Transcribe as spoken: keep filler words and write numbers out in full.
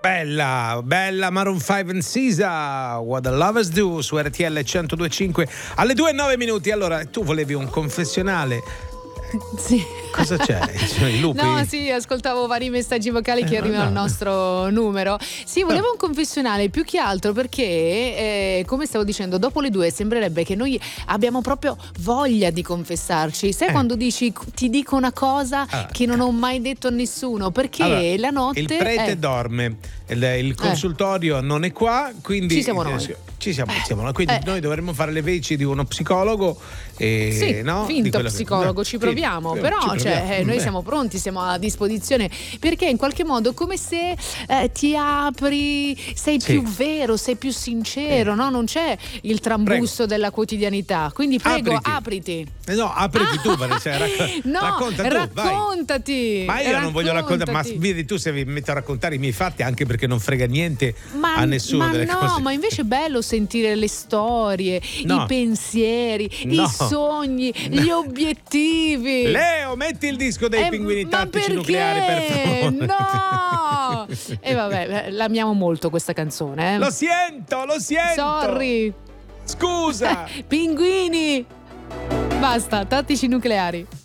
Bella, bella Maroon cinque and Sisa, What the Lovers Do su R T L centodue e cinque alle due e nove minuti. Allora, tu volevi un confessionale? Sì. Cosa c'è? Cioè, i lupi? No, sì, ascoltavo vari messaggi vocali che Eh, arrivano al no. nostro numero. Sì, volevo un confessionale più che altro perché, eh, come stavo dicendo, dopo le due sembrerebbe che noi abbiamo proprio voglia di confessarci. Sai Eh. quando dici ti dico una cosa Ah. che non ho mai detto a nessuno? Perché Allora, la notte il prete eh, dorme, il, il consultorio non è qua, quindi Ci siamo noi. Ci siamo, siamo noi. Quindi Eh. noi dovremmo fare le veci di uno psicologo e Sì, no? Di finto quello che- psicologo, no, ci sì, proviamo, sì, però ci cioè, proviamo. eh, noi Beh. siamo pronti, siamo a disposizione, perché in qualche modo come se eh, ti apri, sei Sì. più vero, sei più sincero, no? Non c'è il trambusto della quotidianità, quindi prego, Apriti. apriti. Eh no, apriti tu, Vanessa, racco- No, racconta tu, vai. raccontati. Ma io non voglio raccontare, ma raccontati. vedi tu se mi metto a raccontare i miei fatti, anche perché non frega niente Ma, a nessuno ma delle no, cose. ma invece è bello sentire le storie, No. i pensieri, No. i sogni, gli obiettivi. Leo, metti il disco dei Eh, pinguini ma tattici perché? nucleari, per favore. No! E vabbè, l'amiamo molto questa canzone, eh. Lo sento, lo sento. Sorry. Scusa. Pinguini. Basta, tattici nucleari.